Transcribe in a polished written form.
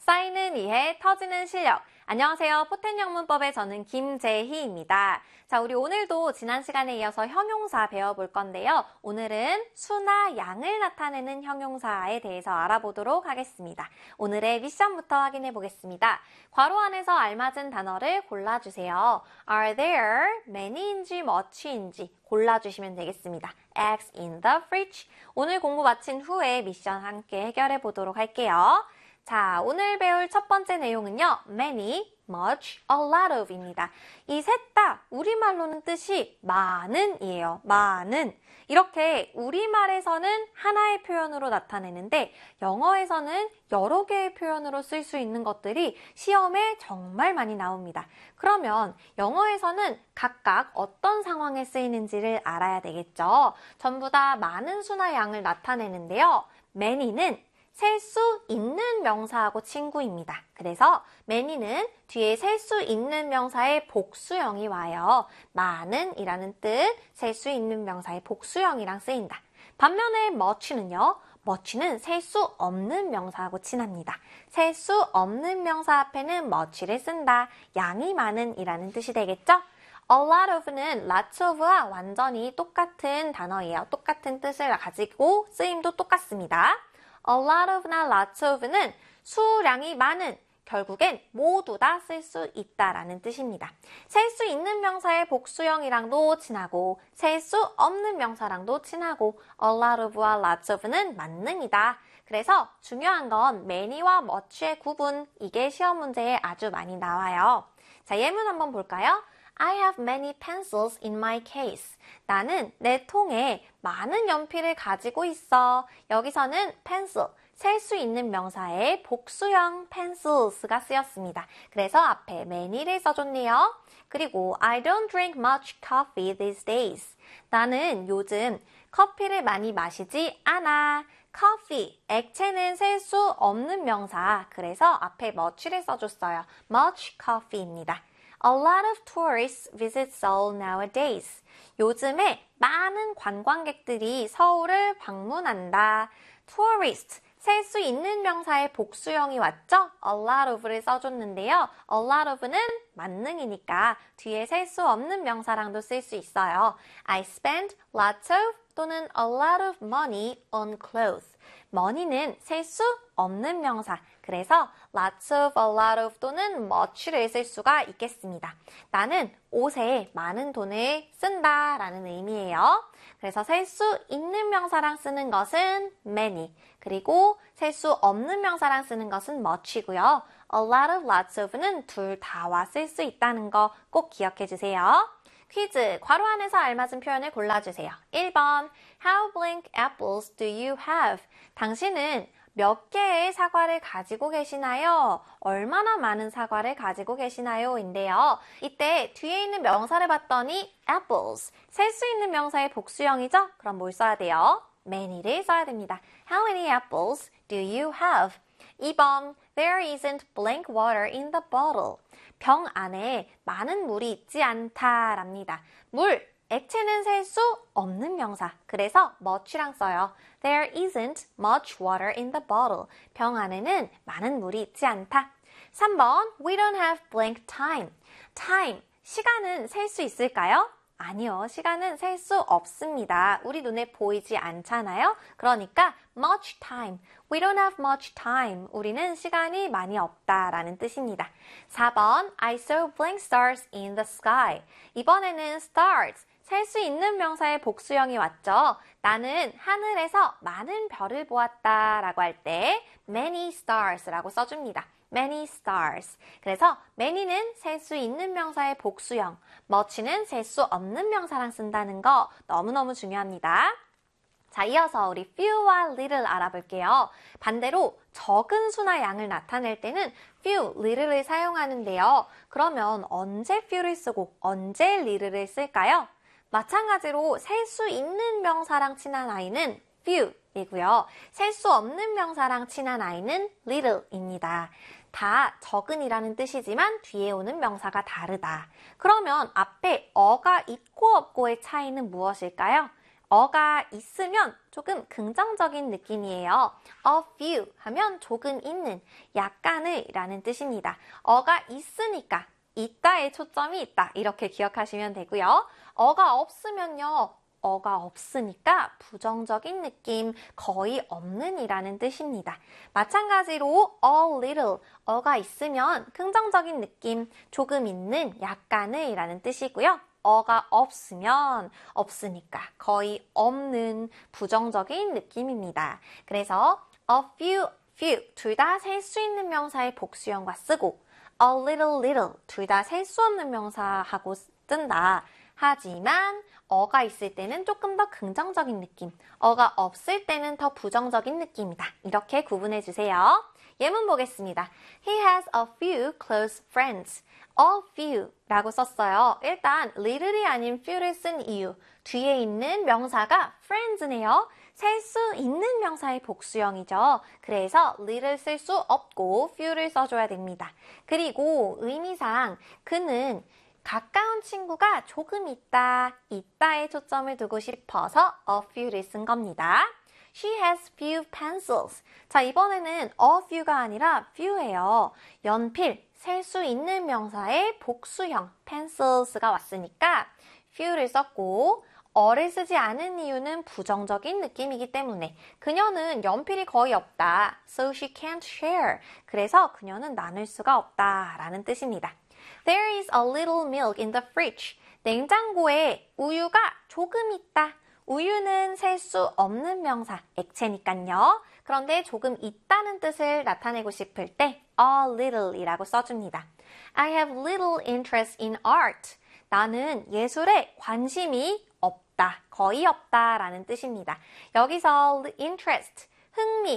쌓이는 이해, 터지는 실력. 안녕하세요. 포텐영문법의 저는 김재희입니다. 자, 우리 오늘도 지난 시간에 이어서 형용사 배워볼 건데요. 오늘은 수나 양을 나타내는 형용사에 대해서 알아보도록 하겠습니다. 오늘의 미션부터 확인해 보겠습니다. 괄호 안에서 알맞은 단어를 골라주세요. Are there many인지 much인지 골라주시면 되겠습니다. Eggs in the fridge. 오늘 공부 마친 후에 미션 함께 해결해 보도록 할게요. 자, 오늘 배울 첫 번째 내용은요. many, much, a lot of입니다. 이 셋 다 우리말로는 뜻이 많은이에요. 많은. 이렇게 우리말에서는 하나의 표현으로 나타내는데 영어에서는 여러 개의 표현으로 쓸 수 있는 것들이 시험에 정말 많이 나옵니다. 그러면 영어에서는 각각 어떤 상황에 쓰이는지를 알아야 되겠죠. 전부 다 많은 수나 양을 나타내는데요. many는 셀 수 있는 명사하고 친구입니다. 그래서 many는 뒤에 셀 수 있는 명사의 복수형이 와요. 많은 이라는 뜻, 셀 수 있는 명사의 복수형이랑 쓰인다. 반면에 much는요. much는 셀 수 없는 명사하고 친합니다. 셀 수 없는 명사 앞에는 much를 쓴다. 양이 많은 이라는 뜻이 되겠죠? A lot of는 lots of와 완전히 똑같은 단어예요. 똑같은 뜻을 가지고 쓰임도 똑같습니다. A lot of나 lots of는 수량이 많은, 결국엔 모두 다 쓸 수 있다라는 뜻입니다. 셀 수 있는 명사의 복수형이랑도 친하고 셀 수 없는 명사랑도 친하고 a lot of와 lots of는 만능이다. 그래서 중요한 건 many와 much의 구분, 이게 시험 문제에 아주 많이 나와요. 자, 예문 한번 볼까요? I have many pencils in my case. 나는 내 통에 많은 연필을 가지고 있어. 여기서는 pencil, 셀 수 있는 명사의 복수형 pencils가 쓰였습니다. 그래서 앞에 many를 써줬네요. 그리고 I don't drink much coffee these days. 나는 요즘 커피를 많이 마시지 않아. coffee, 액체는 셀 수 없는 명사. 그래서 앞에 much를 써줬어요. much coffee입니다. A lot of tourists visit Seoul nowadays. 요즘에 많은 관광객들이 서울을 방문한다. tourist, 셀 수 있는 명사의 복수형이 왔죠? A lot of를 써줬는데요. A lot of는 만능이니까 뒤에 셀 수 없는 명사랑도 쓸 수 있어요. I spend lots of 또는 a lot of money on clothes. money는 셀 수 없는 명사. 그래서 lots of, a lot of 또는 much를 쓸 수가 있겠습니다. 나는 옷에 많은 돈을 쓴다 라는 의미예요. 그래서 셀 수 있는 명사랑 쓰는 것은 many, 그리고 셀 수 없는 명사랑 쓰는 것은 much이고요. a lot of, lots of는 둘 다와 쓸 수 있다는 거 꼭 기억해 주세요. 퀴즈, 괄호 안에서 알맞은 표현을 골라주세요. 1번, How blank apples do you have? 당신은 몇 개의 사과를 가지고 계시나요? 얼마나 많은 사과를 가지고 계시나요? 인데요. 이때 뒤에 있는 명사를 봤더니 apples, 셀 수 있는 명사의 복수형이죠? 그럼 뭘 써야 돼요? many를 써야 됩니다. How many apples do you have? 2번, There isn't blank water in the bottle. 병 안에 많은 물이 있지 않다랍니다. 물, 액체는 셀 수 없는 명사. 그래서 much랑 써요. There isn't much water in the bottle. 병 안에는 많은 물이 있지 않다. 3번, We don't have blank time. time, 시간은 셀 수 있을까요? 아니요, 시간은 셀 수 없습니다. 우리 눈에 보이지 않잖아요? 그러니까 much time. We don't have much time. 우리는 시간이 많이 없다라는 뜻입니다. 4번, I saw blank stars in the sky. 이번에는 stars, 셀 수 있는 명사의 복수형이 왔죠. 나는 하늘에서 많은 별을 보았다 라고 할 때 many stars라고 써줍니다. many stars. 그래서 many는 셀 수 있는 명사의 복수형, much는 셀 수 없는 명사랑 쓴다는 거 너무너무 중요합니다. 자, 이어서 우리 few와 little 알아볼게요. 반대로 적은 수나 양을 나타낼 때는 few, little를 사용하는데요. 그러면 언제 few를 쓰고 언제 little를 쓸까요? 마찬가지로 셀 수 있는 명사랑 친한 아이는 few이고요. 셀 수 없는 명사랑 친한 아이는 little입니다. 다 적은이라는 뜻이지만 뒤에 오는 명사가 다르다. 그러면 앞에 어가 있고 없고의 차이는 무엇일까요? 어가 있으면 조금 긍정적인 느낌이에요. A few 하면 조금 있는, 약간의 라는 뜻입니다. 어가 있으니까 있다에 초점이 있다. 이렇게 기억하시면 되고요. 어가 없으면요. 어가 없으니까 부정적인 느낌, 거의 없는 이라는 뜻입니다. 마찬가지로 a little, 어가 있으면 긍정적인 느낌, 조금 있는, 약간의 이라는 뜻이고요. 어가 없으면 없으니까 거의 없는 부정적인 느낌입니다. 그래서 a few 둘 다 셀 수 있는 명사의 복수형과 쓰고 a little 둘 다 셀 수 없는 명사하고 쓴다. 하지만 어가 있을 때는 조금 더 긍정적인 느낌, 어가 없을 때는 더 부정적인 느낌이다. 이렇게 구분해 주세요. 예문 보겠습니다. He has a few close friends. A few 라고 썼어요. 일단 little이 아닌 few를 쓴 이유, 뒤에 있는 명사가 friends네요. 셀 수 있는 명사의 복수형이죠. 그래서 little 쓸 수 없고 few를 써줘야 됩니다. 그리고 의미상 그는 가까운 친구가 조금 있다에 초점을 두고 싶어서 a few를 쓴 겁니다. She has few pencils. 자, 이번에는 a few가 아니라 few예요. 연필, 셀 수 있는 명사의 복수형 pencils가 왔으니까 few를 썼고 어를 쓰지 않은 이유는 부정적인 느낌이기 때문에 그녀는 연필이 거의 없다. So she can't share. 그래서 그녀는 나눌 수가 없다 라는 뜻입니다. There is a little milk in the fridge. 냉장고에 우유가 조금 있다. 우유는 셀 수 없는 명사, 액체니까요. 그런데 조금 있다는 뜻을 나타내고 싶을 때 a little 이라고 써줍니다. I have little interest in art. 나는 예술에 관심이 없다, 거의 없다 라는 뜻입니다. 여기서 interest, 흥미,